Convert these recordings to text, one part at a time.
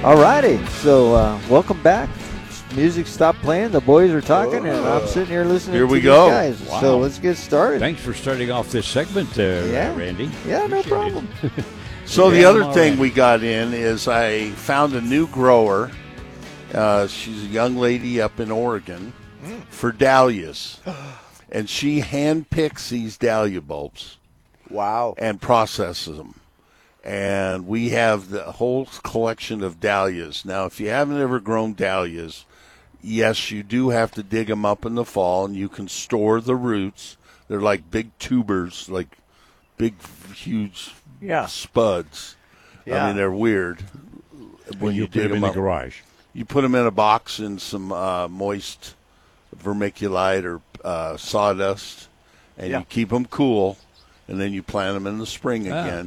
All righty, so welcome back. Music stopped playing, the boys are talking, and I'm sitting here listening Here to we these go. guys. Wow. So let's get started. Thanks for starting off this segment, Randy. Yeah, no Appreciate problem. So the Yeah, other I'm all thing right. we got in is I found a new grower. She's a young lady up in Oregon for dahlias. And she handpicks these dahlia bulbs Wow. and processes them. And we have the whole collection of dahlias. Now, if you haven't ever grown dahlias, yes, you do have to dig them up in the fall, and you can store the roots. They're like big tubers, like big, huge Yeah. spuds. Yeah. I mean, they're weird when You you put dig them in them the up. garage. You put them in a box in some moist vermiculite or sawdust, and Yeah. you keep them cool, and then you plant them in the spring Ah. again.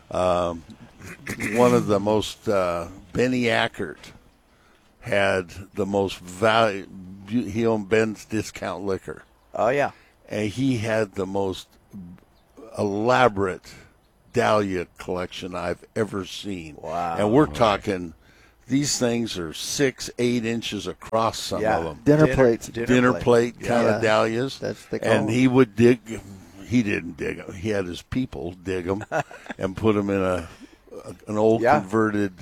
One of the most Benny Ackert had the most value. He owned Ben's Discount Liquor, Oh, yeah. and he had the most elaborate dahlia collection I've ever seen. Wow. And we're talking, these things are 6-8 inches across, some Yeah. of them. Dinner plates. Dinner plate kind Yeah. of dahlias. That's the call. And he would dig. He didn't dig them. He had his people dig them and put them in an old Yeah. converted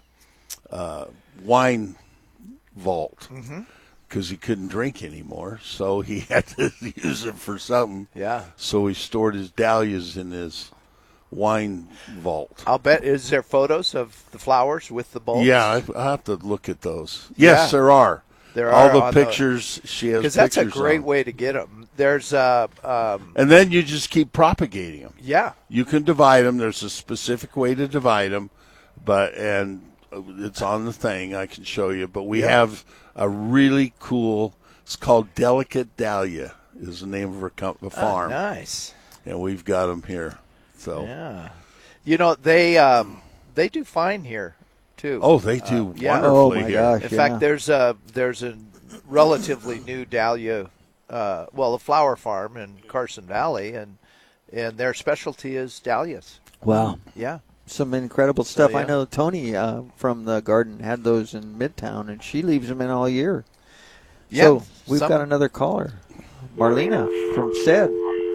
wine vault because he couldn't drink anymore. So he had to use it for something. Yeah. So he stored his dahlias in his wine vault. I'll bet. Is there photos of the flowers with the bulbs? Yeah, I'll have to look at those. Yes, Yeah. there are. There All are the on pictures she has. Because that's a pictures great on. way to get them. There's And then you just keep propagating them. yeah. You can divide them. There's a specific way to divide them, and it's on the thing. I can show you. But we have a really cool. It's called Delicate Dahlia. Is the name of her farm, Nice. and we've got them here. So Yeah. You know they do fine here too. oh, they do yeah. wonderfully Oh, my here. gosh. In yeah. fact, there's a relatively new dahlia, a flower farm in Carson Valley, and their specialty is dahlias. Wow. Yeah. Some incredible stuff. yeah. I know Tony from the garden had those in Midtown, and she leaves them in all year. Yeah. So we've got another caller. Marlena from Stead.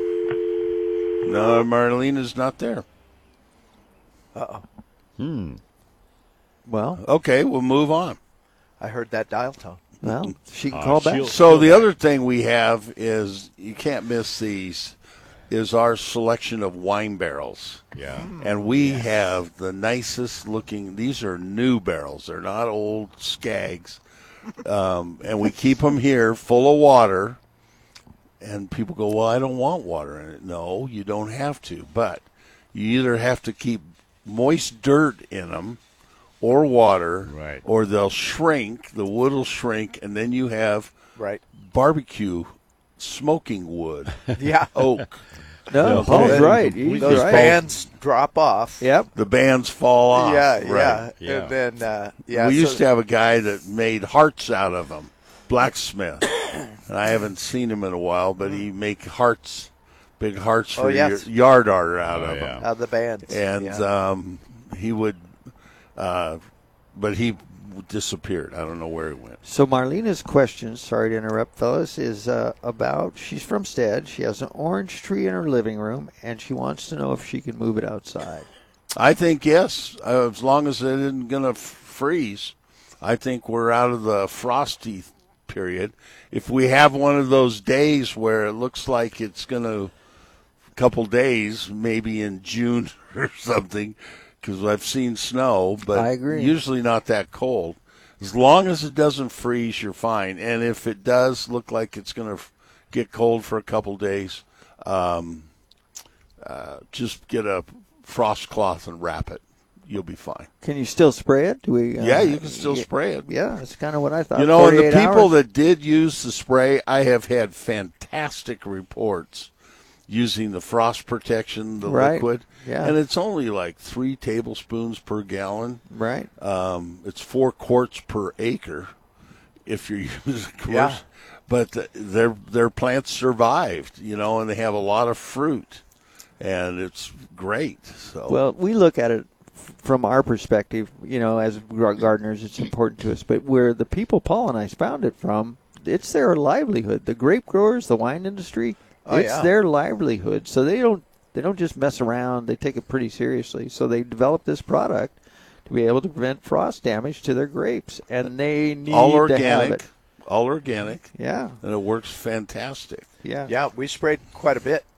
No, Marlena's not there. Well, Okay, we'll move on. I heard that dial tone. she can call back. she'll- So the other thing we have is you can't miss these. Is our selection of wine barrels. Yeah. And we have the nicest looking. These are new barrels. They're not old skags. And we keep them here full of water. And people go, well, I don't want water in it. No, you don't have to. But you either have to keep moist dirt in them or water, Right. or they'll shrink. The wood will shrink, and then you have Right. barbecue smoking wood, Yeah. oak. No, Yeah, Paul's okay. right. He's Those right. bands drop off. Yep. The bands fall off. Yeah, right. yeah. Yeah. And then, yeah. We so- used to have a guy that made hearts out of them, blacksmith. And I haven't seen him in a while, but he make hearts, big hearts for yes. your yard art out of yeah. them. the bands. And yeah. he would, but he disappeared. I don't know where he went. So Marlena's question, sorry to interrupt, fellas, is about, she's from Stead. She has an orange tree in her living room, and she wants to know if she can move it outside. I think yes, as long as it isn't going to freeze. I think we're out of the frosty period. If we have one of those days where it looks like it's going to, a couple days, maybe in June or something, because I've seen snow, but I agree. usually not that cold. As long as it doesn't freeze, you're fine. And if it does look like it's going to get cold for a couple days, just get a frost cloth and wrap it. You'll be fine. Can you still spray it? Do we? Yeah, you can still spray it. Yeah, that's kind of what I thought. You know, and the 48 people hours. that did use the spray, I have had fantastic reports using the frost protection, the Right. liquid. Yeah. And it's only like 3 tablespoons per gallon. Right. It's 4 quarts per acre if you're using commercial. Yeah. But their plants survived, you know, and they have a lot of fruit. And it's great. So Well, we look at it from our perspective, as gardeners, it's important to us. But where the people Paul and I found it from, it's their livelihood. The grape growers, the wine industry, it's their livelihood. So they don't just mess around. They take it pretty seriously. So they developed this product to be able to prevent frost damage to their grapes, and they need to have it. All organic. Yeah. And it works fantastic. Yeah. Yeah, we sprayed quite a bit.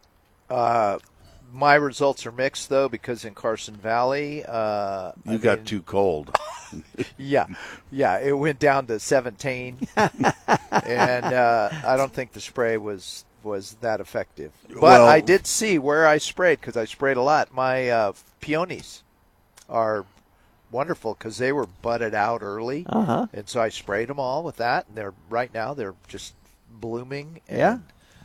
My results are mixed, though, because in Carson Valley... you got too cold. Yeah, it went down to 17, and I don't think the spray was that effective. But I did see where I sprayed, because I sprayed a lot. My peonies are wonderful because they were budded out early, and so I sprayed them all with that, and right now they're just blooming. And,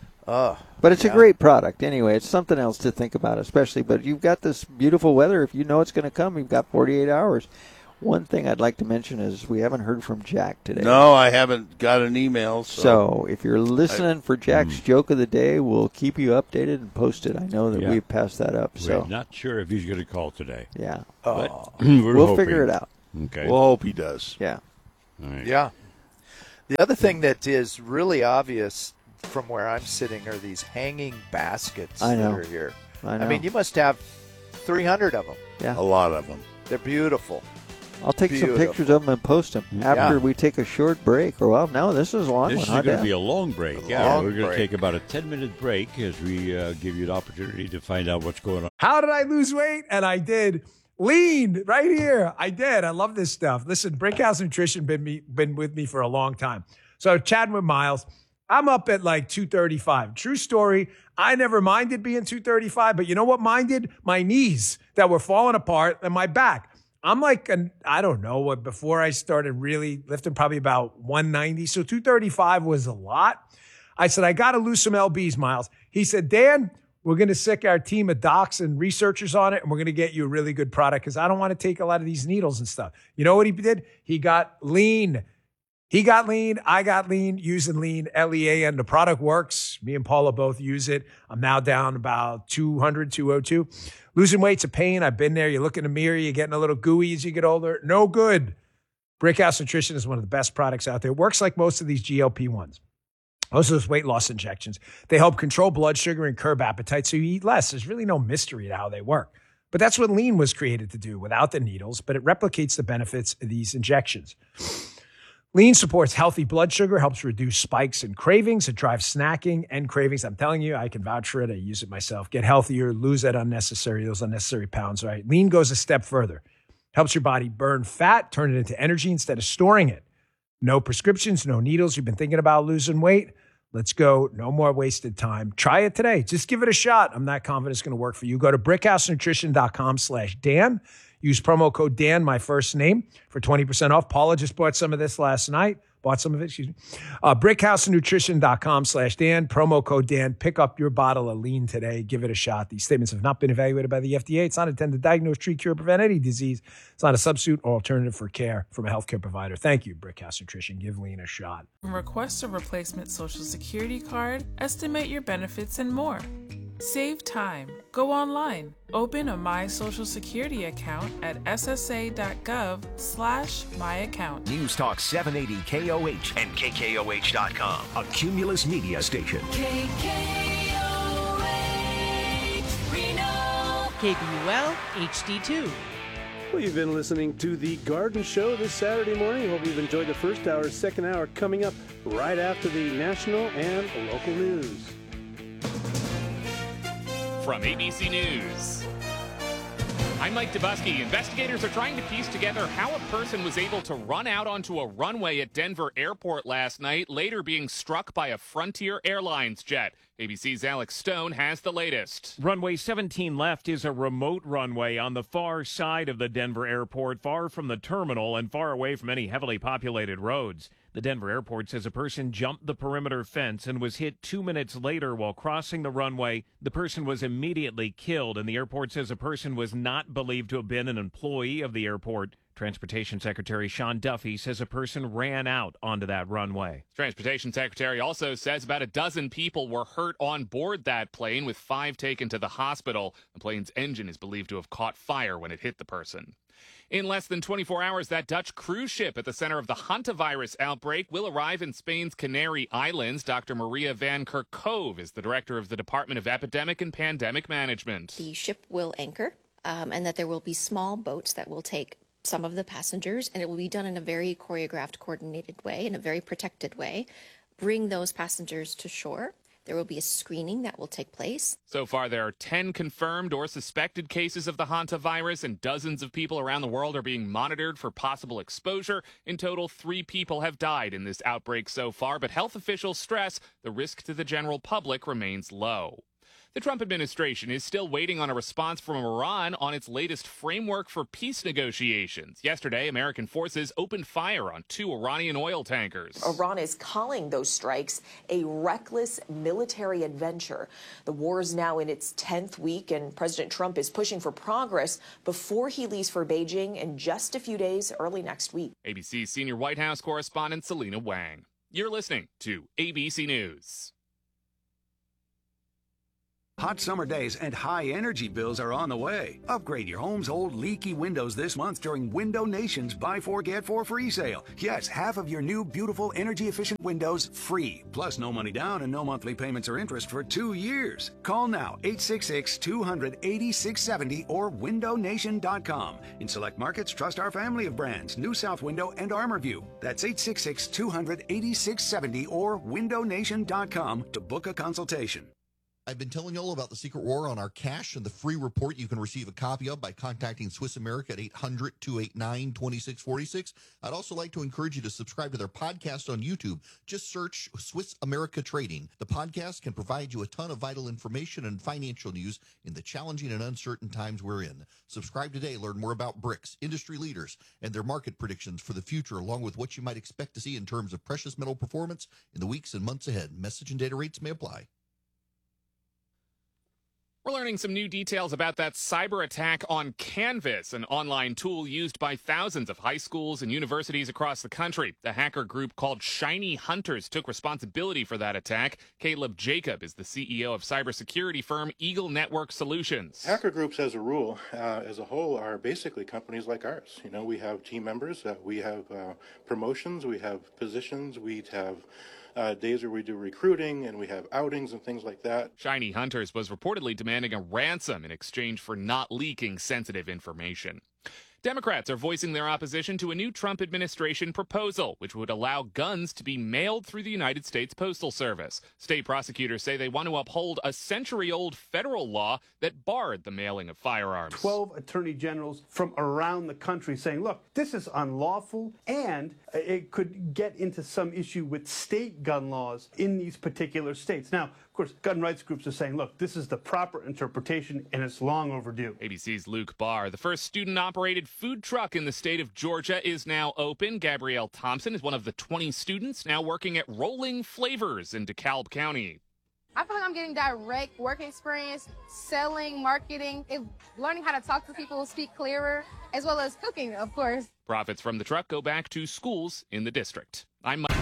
but it's a great product anyway. It's something else to think about, especially. But you've got this beautiful weather. If you know it's going to come, you've got 48 hours. One thing I'd like to mention is we haven't heard from Jack today. No, I haven't got an email. So if you're listening for Jack's joke of the day, we'll keep you updated and post it. I know that we've passed that up. We're not sure if he's going to call today. Yeah. But we'll figure it out. Okay. We'll hope he does. Yeah. All right. Yeah. The other thing that is really obvious from where I'm sitting are these hanging baskets that are here. I mean, you must have 300 of them. Yeah. A lot of them. They're beautiful. I'll take some pictures of them and post them after we take a short break. Or, well, no, this is a long one. This is going to be a long break. We're going to take about a 10-minute break as we give you an opportunity to find out what's going on. How did I lose weight? And I did. Lean right here. I did. I love this stuff. Listen, Brickhouse Nutrition been with me for a long time. So chatting with Miles, I'm up at like 235. True story. I never minded being 235, but you know what minded? My knees that were falling apart and my back. I'm like, I don't know what, before I started really lifting, probably about 190. So 235 was a lot. I said, I got to lose some LBs, Miles. He said, Dan, we're going to sick our team of docs and researchers on it, and we're going to get you a really good product because I don't want to take a lot of these needles and stuff. You know what he did? He got lean. He got lean. I got lean, using lean, LEA, and the product works. Me and Paula both use it. I'm now down about 200, 202. Losing weight's a pain. I've been there. You look in the mirror, you're getting a little gooey as you get older. No good. Brickhouse Nutrition is one of the best products out there. It works like most of these GLP-1s. Most of those weight loss injections. They help control blood sugar and curb appetite so you eat less. There's really no mystery to how they work. But that's what lean was created to do without the needles, but it replicates the benefits of these injections. Lean supports healthy blood sugar, helps reduce spikes and cravings. It drives snacking and cravings. I'm telling you, I can vouch for it. I use it myself. Get healthier, lose those unnecessary pounds, right? Lean goes a step further. Helps your body burn fat, turn it into energy instead of storing it. No prescriptions, no needles. You've been thinking about losing weight? Let's go. No more wasted time. Try it today. Just give it a shot. I'm not confident it's going to work for you. Go to brickhousenutrition.com/Dan. Use promo code Dan, my first name, for 20% off. Paula just bought some of this last night. Brickhousenutrition.com/Dan. Promo code Dan. Pick up your bottle of lean today. Give it a shot. These statements have not been evaluated by the FDA. It's not intended to diagnose, treat, cure, prevent any disease. It's not a substitute or alternative for care from a healthcare provider. Thank you, Brickhouse Nutrition. Give lean a shot. Request a replacement Social Security card, estimate your benefits, and more. Save time. Go online. Open a My Social Security account at ssa.gov/myaccount. News Talk 780 KOH and KKOH.com. A Cumulus media station. KKOH Reno. KBUL HD2. Well, you've been listening to The Garden Show this Saturday morning. Hope you've enjoyed the first hour. Second hour coming up right after the national and local news. From ABC News, I'm Mike Dubusky. Investigators are trying to piece together how a person was able to run out onto a runway at Denver Airport last night, later being struck by a Frontier Airlines jet. ABC's Alex Stone has the latest. Runway 17 left is a remote runway on the far side of the Denver airport, far from the terminal and far away from any heavily populated roads. The Denver airport says a person jumped the perimeter fence and was hit 2 minutes later while crossing the runway. The person was immediately killed, and the airport says a person was not believed to have been an employee of the airport. Transportation Secretary Sean Duffy says a person ran out onto that runway. Transportation Secretary also says about a dozen people were hurt on board that plane, with 5 taken to the hospital. The plane's engine is believed to have caught fire when it hit the person. In less than 24 hours, that Dutch cruise ship at the center of the hantavirus outbreak will arrive in Spain's Canary Islands. Dr. Maria van Kerkhove is the director of the Department of Epidemic and Pandemic Management. The ship will anchor, and that there will be small boats that will take some of the passengers, and it will be done in a very choreographed, coordinated way, in a very protected way. Bring those passengers to shore. There will be a screening that will take place. So far, there are 10 confirmed or suspected cases of the hantavirus, and dozens of people around the world are being monitored for possible exposure. In total, 3 people have died in this outbreak so far, but health officials stress the risk to the general public remains low. The Trump administration is still waiting on a response from Iran on its latest framework for peace negotiations. Yesterday, American forces opened fire on 2 Iranian oil tankers. Iran is calling those strikes a reckless military adventure. The war is now in its 10th week, and President Trump is pushing for progress before he leaves for Beijing in just a few days, early next week. ABC's senior White House correspondent Selena Wang. You're listening to ABC News. Hot summer days and high energy bills are on the way. Upgrade your home's old leaky windows this month during Window Nation's Buy 4 Get 4 free sale. Yes, half of your new beautiful energy efficient windows free. Plus no money down and no monthly payments or interest for 2 years. Call now 866-200-8670 or windownation.com. In select markets, trust our family of brands, New South Window and ArmorView. That's 866-200-8670 or windownation.com to book a consultation. I've been telling you all about the Secret War on our cash and the free report you can receive a copy of by contacting Swiss America at 800-289-2646. I'd also like to encourage you to subscribe to their podcast on YouTube. Just search Swiss America Trading. The podcast can provide you a ton of vital information and financial news in the challenging and uncertain times we're in. Subscribe today. Learn more about BRICS, industry leaders, and their market predictions for the future, along with what you might expect to see in terms of precious metal performance in the weeks and months ahead. Message and data rates may apply. We're learning some new details about that cyber attack on Canvas, an online tool used by thousands of high schools and universities across the country. The hacker group called Shiny Hunters took responsibility for that attack. Caleb Jacob is the CEO of cybersecurity firm Eagle Network Solutions. Hacker groups, as a rule, as a whole, are basically companies like ours. You know, we have team members, we have promotions, we have positions, we have days where we do recruiting, and we have outings and things like that. Shiny Hunters was reportedly demanding a ransom in exchange for not leaking sensitive information. Democrats are voicing their opposition to a new Trump administration proposal, which would allow guns to be mailed through the United States Postal Service. State prosecutors say they want to uphold a century-old federal law that barred the mailing of firearms. 12 attorney generals from around the country saying, look, this is unlawful, and it could get into some issue with state gun laws in these particular states. Now, of course, gun rights groups are saying, look, this is the proper interpretation, and it's long overdue. ABC's Luke Barr. The first student-operated food truck in the state of Georgia is now open. Gabrielle Thompson is one of the 20 students now working at Rolling Flavors in DeKalb County. I feel like I'm getting direct work experience, selling, marketing, learning how to talk to people, speak clearer, as well as cooking, of course. Profits from the truck go back to schools in the district. I'm Mike.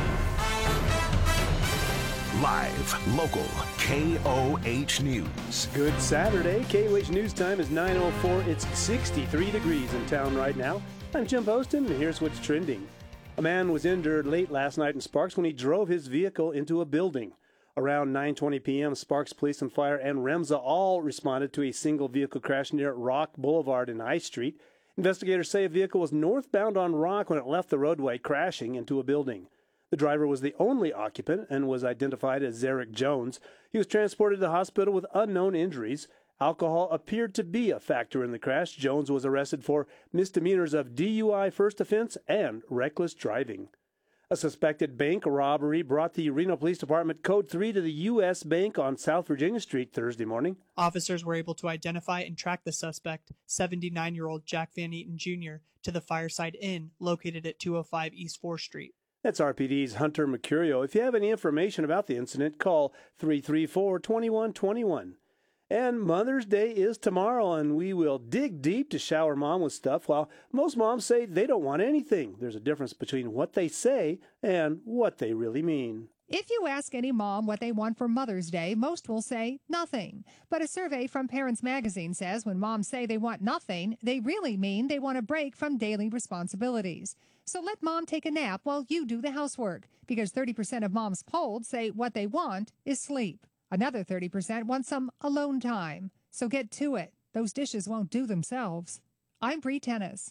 Live, local, KOH News. Good Saturday. KOH News time is 9:04. It's 63 degrees in town right now. I'm Jim Poston, and here's what's trending. A man was injured late last night in Sparks when he drove his vehicle into a building. Around 9:20 p.m., Sparks Police and Fire and REMSA all responded to a single vehicle crash near Rock Boulevard and High Street. Investigators say a vehicle was northbound on Rock when it left the roadway, crashing into a building. The driver was the only occupant and was identified as Zarek Jones. He was transported to the hospital with unknown injuries. Alcohol appeared to be a factor in the crash. Jones was arrested for misdemeanors of DUI first offense and reckless driving. A suspected bank robbery brought the Reno Police Department Code 3 to the U.S. Bank on South Virginia Street Thursday morning. Officers were able to identify and track the suspect, 79-year-old Jack Van Eaton Jr., to the Fireside Inn located at 205 East 4th Street. That's RPD's Hunter Mercurio. If you have any information about the incident, call 334-2121. And Mother's Day is tomorrow, and we will dig deep to shower Mom with stuff, while most moms say they don't want anything. There's a difference between what they say and what they really mean. If you ask any mom what they want for Mother's Day, most will say nothing. But a survey from Parents Magazine says when moms say they want nothing, they really mean they want a break from daily responsibilities. So let Mom take a nap while you do the housework, because 30% of moms polled say what they want is sleep. Another 30% want some alone time. So get to it. Those dishes won't do themselves. I'm Bree Tennis.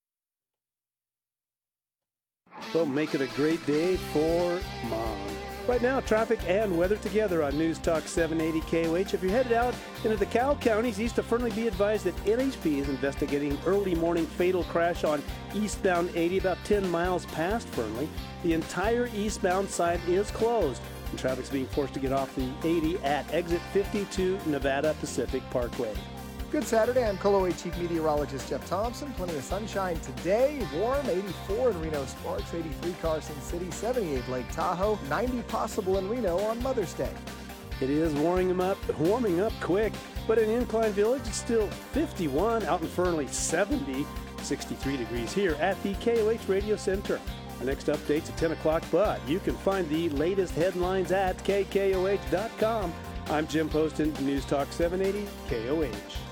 So make it a great day for Mom. Right now, traffic and weather together on News Talk 780 KOH. If you're headed out into the Cow counties east of Fernley, be advised that NHP is investigating early morning fatal crash on eastbound 80 about 10 miles past Fernley. The entire eastbound side is closed, and traffic's being forced to get off the 80 at exit 52 Nevada Pacific Parkway. Good Saturday. I'm KOH Chief Meteorologist Jeff Thompson. Plenty of sunshine today. Warm, 84 in Reno Sparks, 83 Carson City, 78 Lake Tahoe, 90 possible in Reno on Mother's Day. It is warming up quick, but in Incline Village it's still 51. Out in Fernley, 70, 63 degrees here at the KOH Radio Center. Our next update's at 10 o'clock, but you can find the latest headlines at KKOH.com. I'm Jim Poston, News Talk 780 KOH.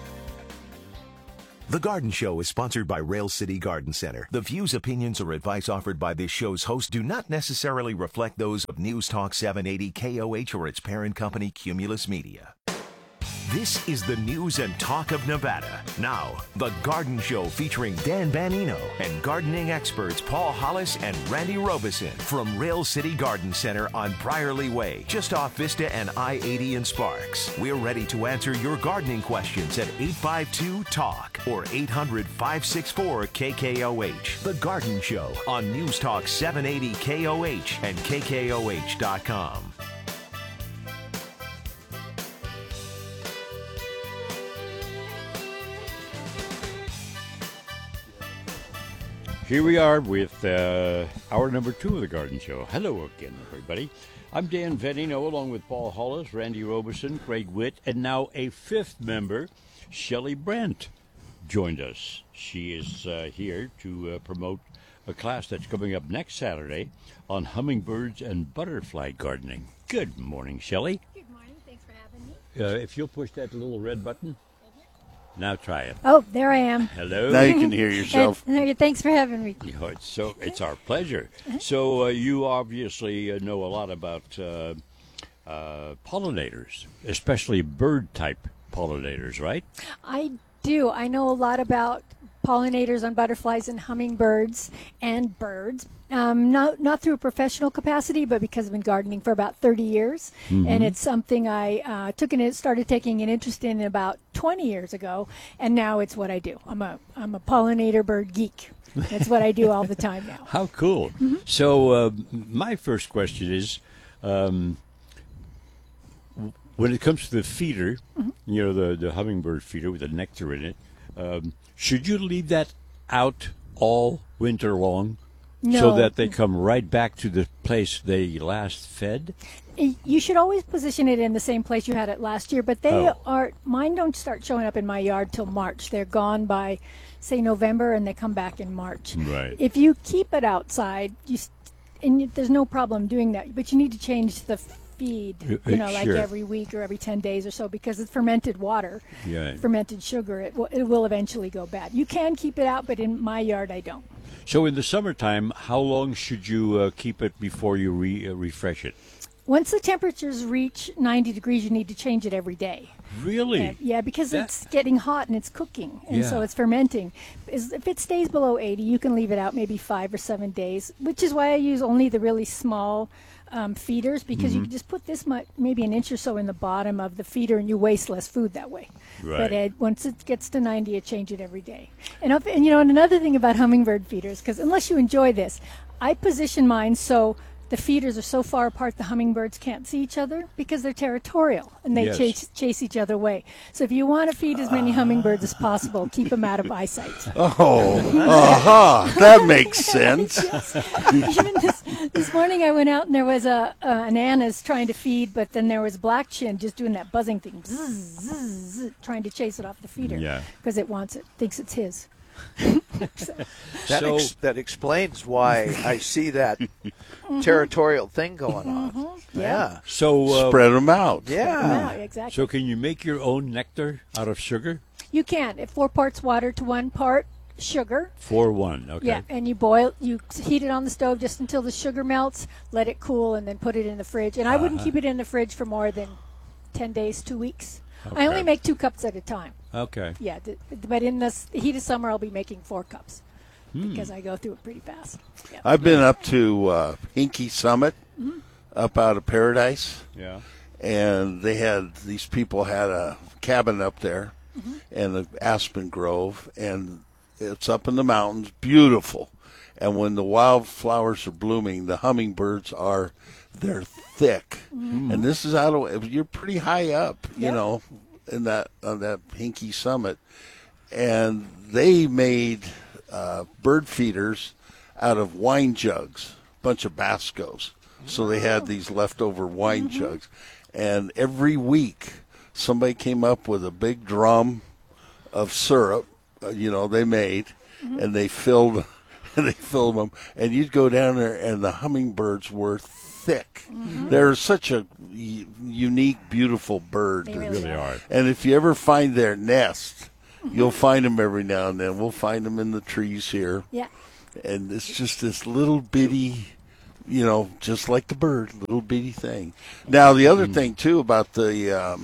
The Garden Show is sponsored by Rail City Garden Center. The views, opinions, or advice offered by this show's host do not necessarily reflect those of News Talk 780 KOH or its parent company, Cumulus Media. This is the news and talk of Nevada. Now, The Garden Show featuring Dan Banino and gardening experts Paul Hollis and Randy Robeson from Rail City Garden Center on Briarley Way, just off Vista and I-80 in Sparks. We're ready to answer your gardening questions at 852-TALK or 800-564-KKOH. The Garden Show on News Talk 780 KOH and KKOH.com. Here we are with hour number 2 of the Garden Show. Hello again, everybody. I'm Dan Venino, along with Paul Hollis, Randy Robeson, Craig Witt, and now a 5th member, Shelley Brandt, joined us. She is here to promote a class that's coming up next Saturday on hummingbirds and butterfly gardening. Good morning, Shelley. Good morning. Thanks for having me. If you'll push that little red button. Now try it. Oh, there I am. Hello. Now you can hear yourself. Thanks for having me. It's our pleasure. So you obviously know a lot about pollinators, especially bird-type pollinators, right? I do. I know a lot about pollinators on butterflies and hummingbirds and birds. Not through a professional capacity, but because I've been gardening for about 30 years. Mm-hmm. And it's something I started taking an interest in about 20 years ago, and now it's what I do. I'm a pollinator bird geek. That's what I do all the time now. How cool. Mm-hmm. So my first question is, when it comes to the feeder, mm-hmm. the hummingbird feeder with the nectar in it, should you leave that out all winter long? No. So that they come right back to the place they last fed? You should always position it in the same place you had it last year, but mine don't start showing up in my yard till March. They're gone by, say, November, and they come back in March. Right. If you keep it outside, there's no problem doing that, but you need to change the feed, like every week or every 10 days or so, because it's fermented water, fermented sugar. It will eventually go bad. You can keep it out, but in my yard, I don't. So in the summertime, how long should you keep it before you refresh it? Once the temperatures reach 90 degrees, you need to change it every day. Really? Yeah, because it's getting hot and it's cooking, and so it's fermenting. If it stays below 80, you can leave it out maybe 5 or 7 days, which is why I use only the really small feeders, because you can just put this much, maybe an inch or so in the bottom of the feeder, and you waste less food that way. Right. But once it gets to 90, you change it every day. And another thing about hummingbird feeders, because unless you enjoy this, I position mine so the feeders are so far apart the hummingbirds can't see each other, because they're territorial and they chase each other away. So if you want to feed as many hummingbirds as possible, keep them out of eyesight. That makes sense. Even This morning I went out and there was an Anna's trying to feed, but then there was Black Chin just doing that buzzing thing, zzz, zzz, zzz, trying to chase it off the feeder. Yeah. Because it wants it, thinks it's his. That explains why I see that territorial thing going on. Yeah. So spread them out. Yeah. Exactly. So can you make your own nectar out of sugar? You can. At 4 parts water to 1 part sugar. 4-1. Okay. Yeah, and you heat it on the stove just until the sugar melts, let it cool, and then put it in the fridge. And I wouldn't keep it in the fridge for more than 10 days, 2 weeks. Okay. I only make 2 cups at a time. Okay. Yeah, but in the heat of summer, I'll be making 4 cups because I go through it pretty fast. Yeah. I've been up to Hinky Summit, up out of Paradise. Yeah. And these people had a cabin up there and the Aspen Grove, and it's up in the mountains, beautiful. And when the wildflowers are blooming, the hummingbirds they're thick. And this is you're pretty high up, you know, on that Hinky Summit. And they made bird feeders out of wine jugs, a bunch of Bascos. So they had these leftover wine jugs. And every week, somebody came up with a big drum of syrup, they made, and they filled them. And you'd go down there, and the hummingbirds were thick. They're such a unique, beautiful bird. They really are. And if you ever find their nest, you'll find them every now and then. We'll find them in the trees here. Yeah. And it's just this little bitty, just like the bird, little bitty thing. Now, the other thing, too, about the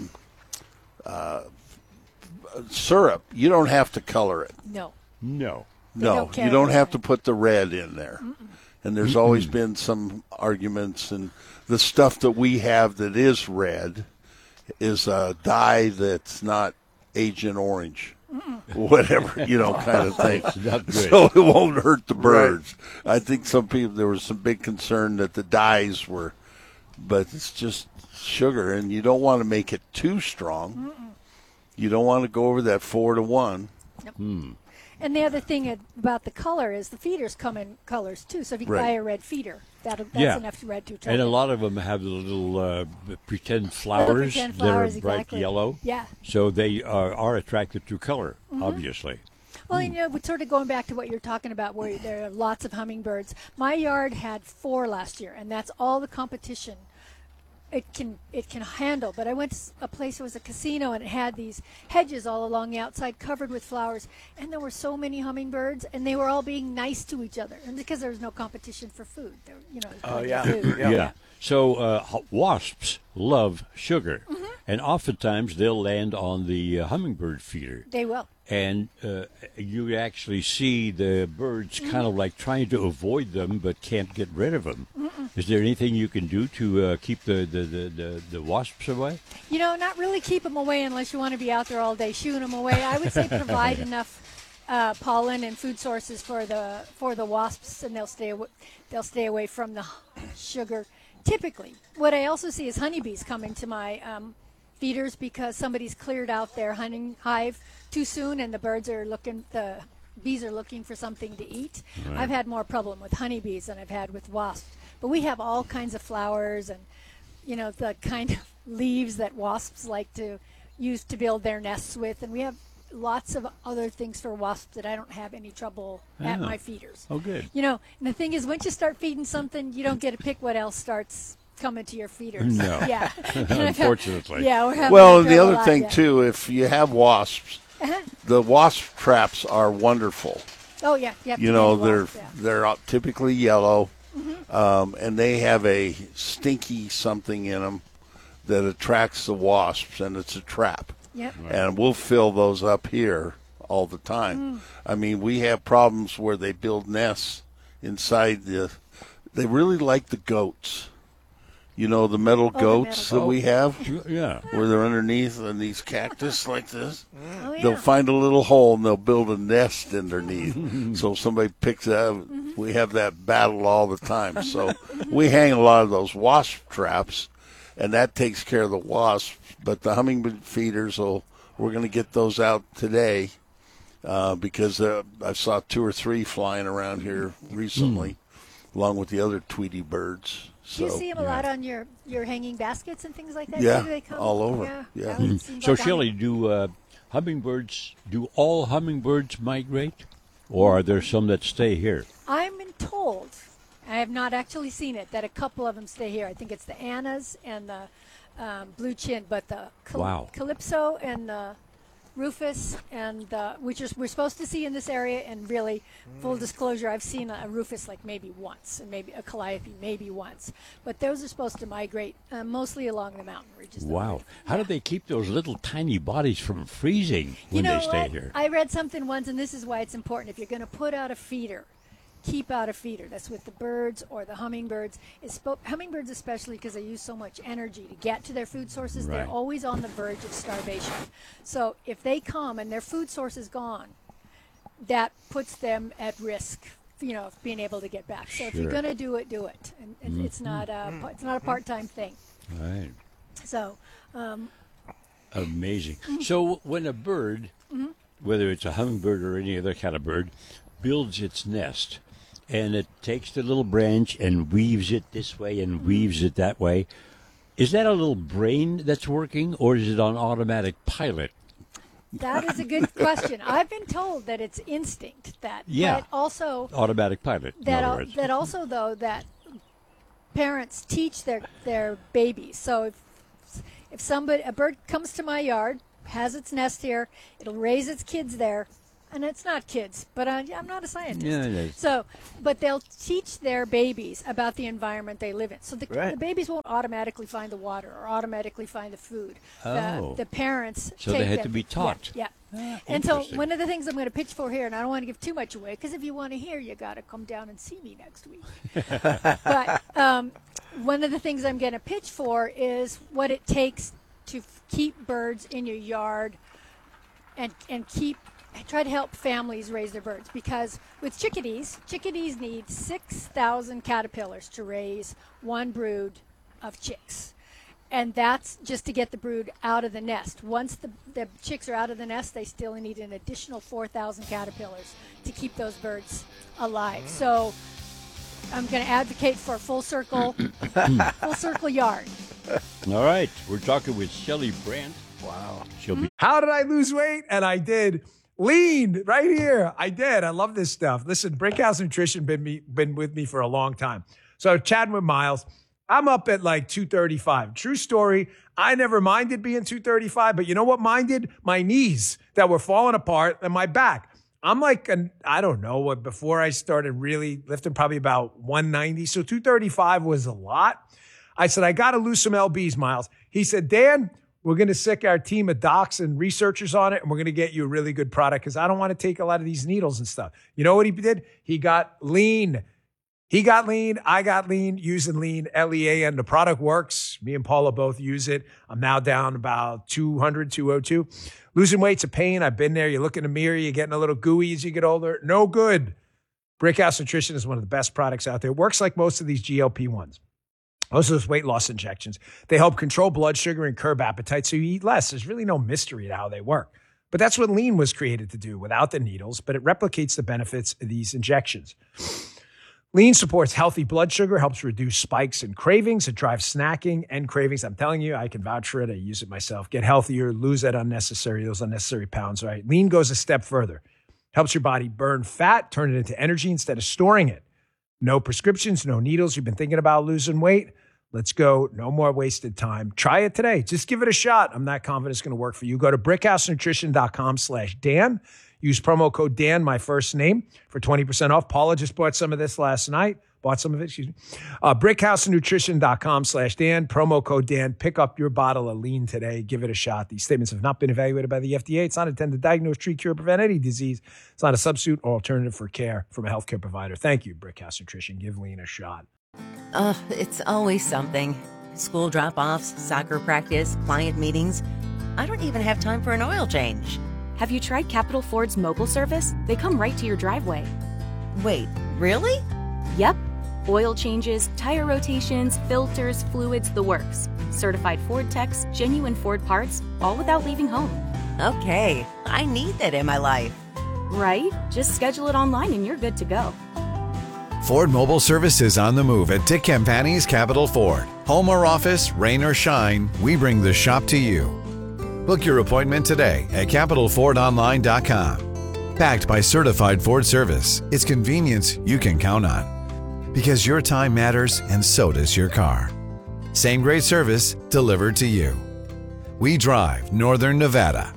syrup, you don't have to color it. No. No. No, you don't have to put the red in there. And there's always been some arguments, and the stuff that we have that is red is a dye that's not Agent Orange. Whatever, kind of thing. So it won't hurt the birds. Right. I think there was some big concern that the dyes were, but it's just sugar, and you don't want to make it too strong. You don't want to go over that 4-1. Yep. And the other thing about the color is the feeders come in colors too. So if you buy a red feeder, that's enough red to tell. And a lot of them have the little pretend flowers that are bright yellow. Yeah. So they are attracted to color, obviously. Well, sort of going back to what you're talking about, where there are lots of hummingbirds. My yard had 4 last year, and that's all the competition it can handle. But I went to a place, it was a casino, and it had these hedges all along the outside covered with flowers, and there were so many hummingbirds, and they were all being nice to each other, and because there was no competition for food. Yeah. So wasps love sugar, and oftentimes they'll land on the hummingbird feeder. They will. And you actually see the birds kind of like trying to avoid them, but can't get rid of them. Is there anything you can do to keep the wasps away? Not really keep them away unless you want to be out there all day shooing them away. I would say provide enough pollen and food sources for the wasps, and they'll stay away from the sugar. Typically, what I also see is honeybees coming to my feeders because somebody's cleared out their honey hive too soon, and the bees are looking for something to eat. Right. I've had more problem with honeybees than I've had with wasps. But we have all kinds of flowers and, the kind of leaves that wasps like to use to build their nests with. And we have lots of other things for wasps that I don't have any trouble at my feeders. Oh, good. And the thing is, once you start feeding something, you don't get to pick what else starts coming to your feeders. No. Yeah. Unfortunately. Yeah. Well, the other thing, too, if you have wasps, the wasp traps are wonderful. Oh, yeah. They're typically yellow, and they have a stinky something in them that attracts the wasps, and it's a trap. Yep. Right. And we'll fill those up here all the time. I mean, we have problems where they build nests inside they really like the goats. The metal goats that we have? Yeah. Where they're underneath and these cactus like this. Oh, yeah. They'll find a little hole and they'll build a nest underneath. So somebody picks it up. We have that battle all the time. So we hang a lot of those wasp traps, and that takes care of the wasps. But the hummingbird feeders, we're going to get those out today because I saw 2 or 3 flying around here recently. along with the other Tweety birds. Do you see them a lot on your hanging baskets and things like that? Yeah, Do they come? all over. Yeah. So, Shelley, do all hummingbirds migrate? Or are there some that stay here? I'm told, I have not actually seen it, that a couple of them stay here. I think it's the Annas and the blue chin, but the Calypso and the Rufus, and which we're supposed to see in this area. And really, full disclosure, I've seen a Rufus like maybe once, and maybe a Calliope maybe once. But those are supposed to migrate mostly along the mountain ridges. Wow. How do they keep those little tiny bodies from freezing when they stay here? I read something once, and this is why it's important. If you're going to put out a feeder, keep out a feeder. That's with the birds or the hummingbirds. Hummingbirds especially, because they use so much energy to get to their food sources. Right. They're always on the verge of starvation. So if they come and their food source is gone, that puts them at risk, of being able to get back. So if you're going to do it, do it. And it's not a part-time thing. Right. So amazing. So when a bird, whether it's a hummingbird or any other kind of bird, builds its nest, and it takes the little branch and weaves it this way and weaves it that way, is that a little brain that's working, or is it on automatic pilot? That is a good question. I've been told that it's instinct. But also automatic pilot. That also, though, that parents teach their babies. So if a bird comes to my yard, has its nest here, it'll raise its kids there. And it's not kids, but I'm not a scientist. Yeah, it is. So, but they'll teach their babies about the environment they live in. So the babies won't automatically find the water or automatically find the food. The parents So take they had them. to be taught. Yeah. And so one of the things I'm going to pitch for here, and I don't want to give too much away, because if you want to hear, you got to come down and see me next week. But one of the things I'm going to pitch for is what it takes to keep birds in your yard and try to help families raise their birds, because with chickadees need 6,000 caterpillars to raise one brood of chicks. And that's just to get the brood out of the nest. Once the chicks are out of the nest, they still need an additional 4,000 caterpillars to keep those birds alive. So I'm going to advocate for full circle yard. All right. We're talking with Shelley Brandt. Wow. She'll be. How did I lose weight? And I did. Lean right here. I did. I love this stuff. Listen, Brickhouse Nutrition been with me for a long time. So chatting with Miles, I'm up at like 235. True story. I never minded being 235, but you know what minded? My knees that were falling apart and my back. I'm like, I don't know, before I started really lifting, probably about 190. So 235 was a lot. I said, I got to lose some lbs, Miles. He said, Dan, we're going to sick our team of docs and researchers on it, and we're going to get you a really good product, because I don't want to take a lot of these needles and stuff. You know what he did? He got lean. I got lean, using lean, LEAN. The product works. Me and Paula both use it. I'm now down about 200, 202. Losing weight's a pain. I've been there. You look in the mirror, you're getting a little gooey as you get older. No good. Brickhouse Nutrition is one of the best products out there. It works like most of these GLP-1s. Most of those weight loss injections, they help control blood sugar and curb appetite, so you eat less. There's really no mystery to how they work. But that's what lean was created to do, without the needles, but it replicates the benefits of these injections. Lean supports healthy blood sugar, helps reduce spikes and cravings. It drives snacking and cravings. I'm telling you, I can vouch for it. I use it myself. Get healthier, lose those unnecessary pounds, right? Lean goes a step further. Helps your body burn fat, turn it into energy instead of storing it. No prescriptions, no needles. You've been thinking about losing weight? Let's go. No more wasted time. Try it today. Just give it a shot. I'm not confident it's going to work for you. Go to brickhousenutrition.com/Dan. Use promo code Dan, my first name, for 20% off. Paula just bought some of this last night. brickhousenutrition.com/Dan. Promo code Dan. Pick up your bottle of lean today. Give it a shot. These statements have not been evaluated by the FDA. It's not intended to diagnose, treat, cure, prevent any disease. It's not a substitute or alternative for care from a healthcare provider. Thank you, Brickhouse Nutrition. Give lean a shot. It's always something. School drop-offs, soccer practice, client meetings. I don't even have time for an oil change. Have you tried Capital Ford's mobile service? They come right to your driveway. Wait, really? Yep. Oil changes, tire rotations, filters, fluids, the works. Certified Ford techs, genuine Ford parts, all without leaving home. Okay, I need that in my life. Right? Just schedule it online and you're good to go. Ford Mobile Service is on the move at Dick Campani's Capital Ford. Home or office, rain or shine, we bring the shop to you. Book your appointment today at CapitalFordOnline.com. Backed by certified Ford service, it's convenience you can count on. Because your time matters and so does your car. Same great service delivered to you. We drive Northern Nevada.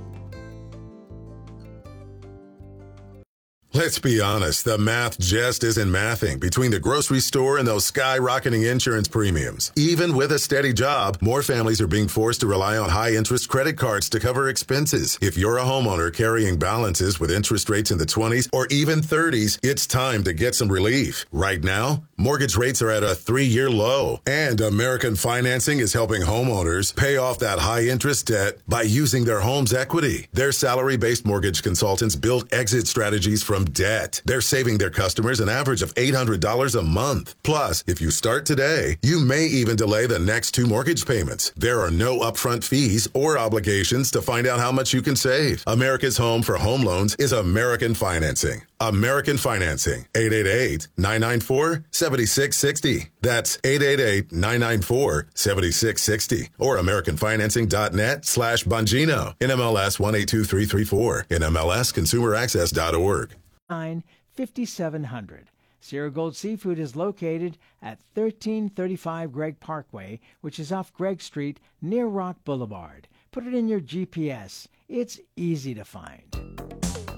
Let's be honest, the math just isn't mathing between the grocery store and those skyrocketing insurance premiums. Even with a steady job, more families are being forced to rely on high-interest credit cards to cover expenses. If you're a homeowner carrying balances with interest rates in the 20s or even 30s, it's time to get some relief. Right now, mortgage rates are at a 3-year low, and American Financing is helping homeowners pay off that high-interest debt by using their home's equity. Their salary-based mortgage consultants build exit strategies from debt. They're saving their customers an average of $800 a month. Plus, if you start today, you may even delay the next 2 mortgage payments. There are no upfront fees or obligations to find out how much you can save. America's home for home loans is American Financing. American Financing, 888-994-7660. That's 888-994-7660. Or AmericanFinancing.net/Bongino. NMLS 182334. NMLSConsumerAccess.org. 5700. Sierra Gold Seafood is located at 1335 Gregg Parkway, which is off Gregg Street near Rock Boulevard. Put it in your GPS. It's easy to find.